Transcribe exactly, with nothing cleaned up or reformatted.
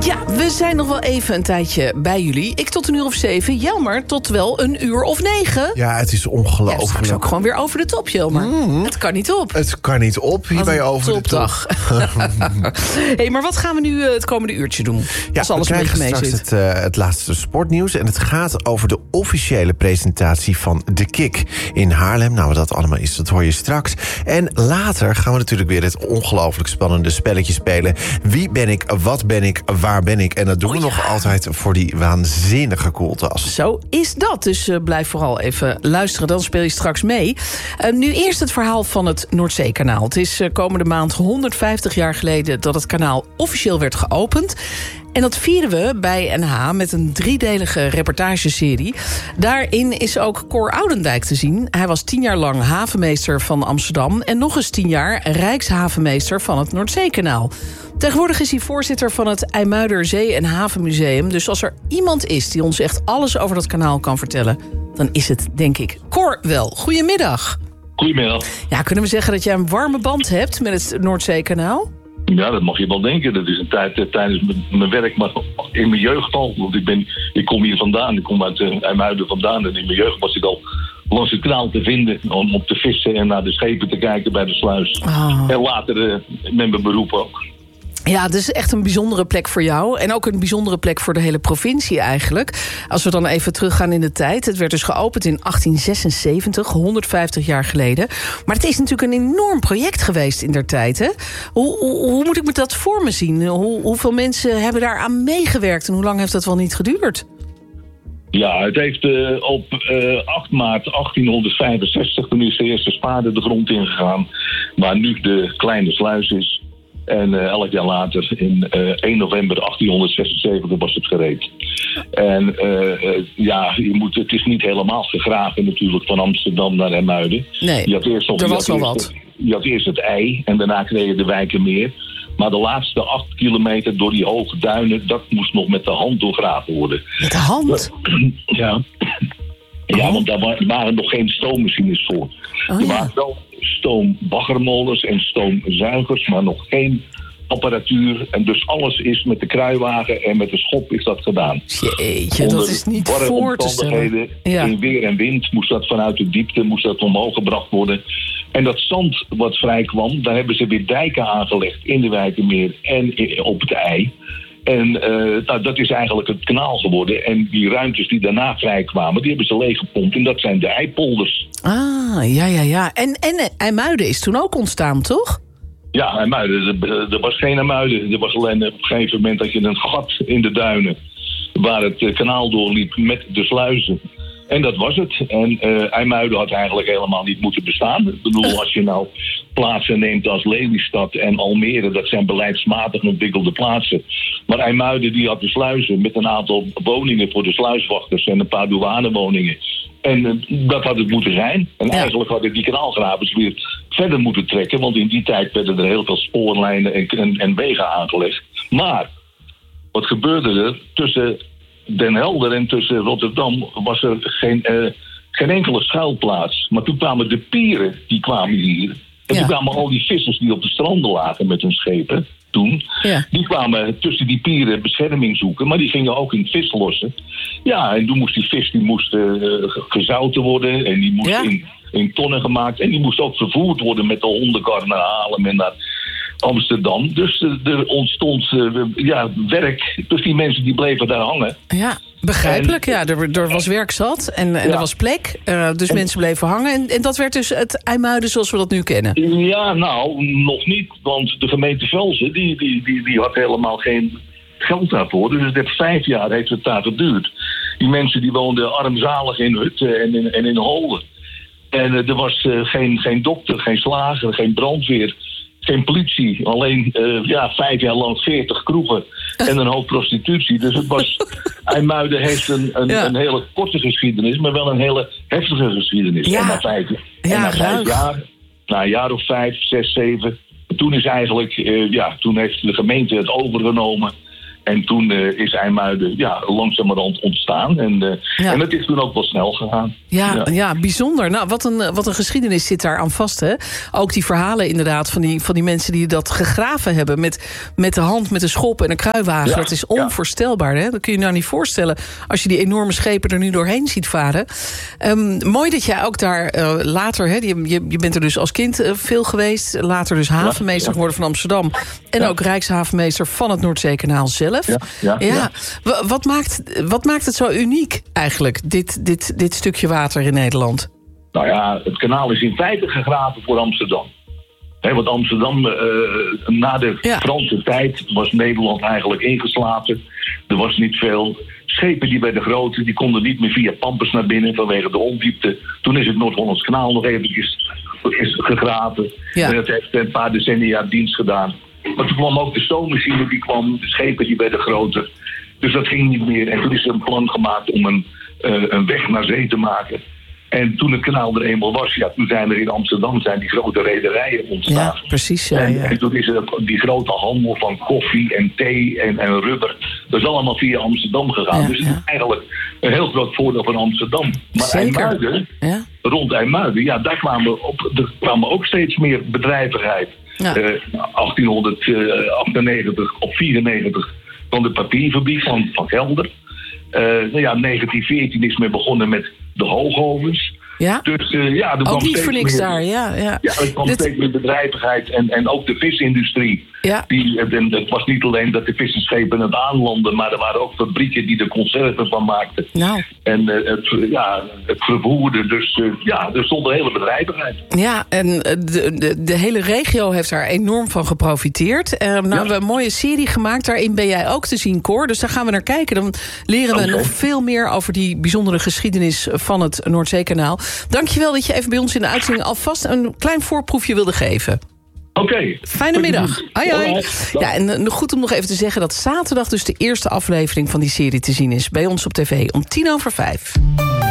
Ja, we zijn nog wel even een tijdje bij jullie. Ik tot een uur of zeven, Jelmer tot wel een uur of negen. Ja, het is ongelooflijk. Ja, straks ook gewoon weer over de top, Jelmer. Mm. Het kan niet op. Het kan niet op, hier bij over topdag. de top. Hey, maar wat gaan we nu uh, het komende uurtje doen? Ja, Als alles we krijgen mee straks zit. het, uh, het laatste sportnieuws. En het gaat over de officiële presentatie van De Kik in Haarlem. Nou, wat dat allemaal is, dat hoor je straks. En later gaan we natuurlijk weer het ongelooflijk spannende spelletje spelen. Wie ben ik, wat ben ik, waar ben ik? En dat doen oh, we ja. nog altijd voor die waanzinnige koeltas. Zo is dat. Dus uh, blijf vooral even luisteren, dan speel je straks mee. Uh, nu eerst het verhaal van het Noordzeekanaal. Het is uh, komende maand honderdvijftig jaar geleden dat het kanaal officieel werd geopend. En dat vieren we bij N H met een driedelige reportageserie. Daarin is ook Cor Oudendijk te zien. Hij was tien jaar lang havenmeester van Amsterdam en nog eens tien jaar rijkshavenmeester van het Noordzeekanaal. Tegenwoordig is hij voorzitter van het IJmuider Zee- en Havenmuseum. Dus als er iemand is die ons echt alles over dat kanaal kan vertellen, dan is het, denk ik, Cor wel. Goedemiddag. Goedemiddag. Ja, kunnen we zeggen dat jij een warme band hebt met het Noordzeekanaal? Ja, dat mag je wel denken. Dat is een tijd uh, tijdens m- mijn werk, maar in mijn jeugd al. Want ik, ben, ik kom hier vandaan, ik kom uit uh, IJmuiden vandaan. En in mijn jeugd was ik al langs het kanaal te vinden om op te vissen en naar de schepen te kijken bij de sluis. Oh. En later uh, met mijn beroep ook. Ja, het is echt een bijzondere plek voor jou. En ook een bijzondere plek voor de hele provincie eigenlijk. Als we dan even teruggaan in de tijd. Het werd dus geopend in achttien zesenzeventig, honderdvijftig jaar geleden. Maar het is natuurlijk een enorm project geweest in der tijd. Hè? Hoe, hoe, hoe moet ik me dat voor me zien? Hoe, hoeveel mensen hebben daar aan meegewerkt? En hoe lang heeft dat wel niet geduurd? Ja, het heeft uh, op uh, acht maart achttienhonderdvijfenzestig... toen is de eerste spade de grond ingegaan. Waar nu de kleine sluis is. En uh, elk jaar later, in uh, één november achttienhonderdzesenzeventig, was het gereed. En uh, uh, ja, je moet, het is niet helemaal gegraven natuurlijk van Amsterdam naar IJmuiden. Nee, je had eerst nog, er was wel eerst, wat. Je had eerst het IJ en daarna kreeg je de Wijkermeer. Maar de laatste acht kilometer door die hoge duinen, dat moest nog met de hand doorgraven worden. Met de hand? Ja, ja, want daar waren nog geen stoommachines voor. Oh, er ja. waren wel stoombaggermolens en stoomzuigers, maar nog geen apparatuur. En dus alles is met de kruiwagen en met de schop is dat gedaan. Jeetje, dat is niet voor te stellen. Ja. In weer en wind moest dat vanuit de diepte moest dat omhoog gebracht worden. En dat zand wat vrij kwam, daar hebben ze weer dijken aangelegd in de Wijkermeer en op het IJ. En uh, nou, dat is eigenlijk het kanaal geworden. En die ruimtes die daarna vrijkwamen, die hebben ze leeggepompt. En dat zijn de IJpolders. Ah, ja, ja, ja. En, en IJmuiden is toen ook ontstaan, toch? Ja, IJmuiden. Er, er was geen IJmuiden. Er was alleen op een gegeven moment dat je een gat in de duinen, waar het kanaal doorliep met de sluizen. En dat was het. En uh, IJmuiden had eigenlijk helemaal niet moeten bestaan. Ik bedoel, als je nou plaatsen neemt als Lelystad en Almere, dat zijn beleidsmatig ontwikkelde plaatsen. Maar IJmuiden die had de sluizen met een aantal woningen voor de sluiswachters en een paar douanewoningen. En uh, dat had het moeten zijn. En ja. Eigenlijk hadden die kanaalgravers weer verder moeten trekken, want in die tijd werden er heel veel spoorlijnen en, en, en wegen aangelegd. Maar wat gebeurde er tussen Den Helder en tussen Rotterdam was er geen, uh, geen enkele schuilplaats. Maar toen kwamen de pieren, die kwamen hier. En ja. Toen kwamen al die vissers die op de stranden lagen met hun schepen, toen. Ja. Die kwamen tussen die pieren bescherming zoeken, maar die gingen ook in vis lossen. Ja, en toen moest die vis die moest, uh, gezouten worden en die moest ja. in, in tonnen gemaakt. En die moest ook vervoerd worden met de hondenkar naar Haarlem en naar Amsterdam. Dus uh, er ontstond uh, ja, werk. Dus die mensen die bleven daar hangen. Ja, begrijpelijk. En, ja, er, er was werk zat en, en ja. er was plek. Uh, dus en, mensen bleven hangen. En, en dat werd dus het IJmuiden zoals we dat nu kennen. Ja, nou, nog niet. Want de gemeente Velzen, die, die, die, die had helemaal geen geld daarvoor. Dus het heeft vijf jaar heeft het daar geduurd. Die mensen die woonden armzalig in hutten en in, en in holen. En uh, er was uh, geen, geen dokter, geen slager, geen brandweer. Geen politie, alleen uh, ja, vijf jaar lang veertig kroegen en een hoop prostitutie. Dus het was, IJmuiden heeft een, een, ja. een hele korte geschiedenis, maar wel een hele heftige geschiedenis. Ja. En na vijf, ja, en na vijf jaar, na een jaar of vijf, zes, zeven, toen is eigenlijk, uh, ja, toen heeft de gemeente het overgenomen. En toen uh, is IJmuiden ja, langzamerhand ontstaan. En, uh, ja. en dat is toen ook wel snel gegaan. Ja, ja. ja bijzonder. Nou, wat een, wat een geschiedenis zit daar aan vast. Hè? Ook die verhalen inderdaad van die, van die mensen die dat gegraven hebben. Met, met de hand, met een schop en een kruiwagen. Ja. Dat is onvoorstelbaar. Hè? Dat kun je je nou niet voorstellen als je die enorme schepen er nu doorheen ziet varen. Um, mooi dat jij ook daar uh, later... Hè, je, je, je bent er dus als kind uh, veel geweest. Later dus havenmeester ja, ja. geworden van Amsterdam. En ja. ook Rijkshavenmeester van het Noordzeekanaal zelf. Ja, ja, ja. ja. Wat, maakt, wat maakt het zo uniek eigenlijk, dit, dit, dit stukje water in Nederland? Nou ja, het kanaal is in feite gegraven voor Amsterdam. He, want Amsterdam, uh, na de ja. Franse tijd, was Nederland eigenlijk ingeslapen. Er was niet veel. Schepen die bij de grote, die konden niet meer via Pampus naar binnen vanwege de ondiepte. Toen is het Noord-Hollands kanaal nog eventjes is gegraven. Ja. En dat heeft een paar decennia dienst gedaan. Maar toen kwam ook de stoommachine, die kwam, de schepen die werden groter. Dus dat ging niet meer. En toen is er een plan gemaakt om een, uh, een weg naar zee te maken. En toen het kanaal er eenmaal was, ja, toen zijn er in Amsterdam zijn die grote rederijen ontstaan. Ja, precies. Ja, en, ja. en toen is er die grote handel van koffie en thee en, en rubber. Dat is allemaal via Amsterdam gegaan. Ja, dus het ja. is eigenlijk een heel groot voordeel van Amsterdam. Maar IJmuiden, ja? rond IJmuiden, ja, daar kwamen, op, er kwamen ook steeds meer bedrijvigheid. Ja. Uh, achttienhonderdachtennegentig of vierennegentig van de papierfabriek van, van Gelder. Uh, nou ja, negentien veertien is men begonnen met de hoogovens. Ja? Dus, uh, ja, er ook niet voor niks meer, daar, ja. Ja, ja er kwam Dit... steeds meer bedrijvigheid en, en ook de visindustrie. Ja. Die, en het was niet alleen dat de visserschepen het aanlanden, maar er waren ook fabrieken die er conserven van maakten. Nou. En uh, het, ja, het vervoerde, dus uh, ja, er stond een hele bedrijvigheid. Ja, en de, de, de hele regio heeft daar enorm van geprofiteerd. Uh, nou, ja. we hebben een mooie serie gemaakt, daarin ben jij ook te zien, Cor. Dus daar gaan we naar kijken. Dan leren we okay. nog veel meer over die bijzondere geschiedenis van het Noordzeekanaal. Dankjewel dat je even bij ons in de uitzending alvast een klein voorproefje wilde geven. Oké. Okay. Fijne middag. Hoi, hoi. Ja, en goed om nog even te zeggen dat zaterdag dus de eerste aflevering van die serie te zien is bij ons op tv om tien over vijf.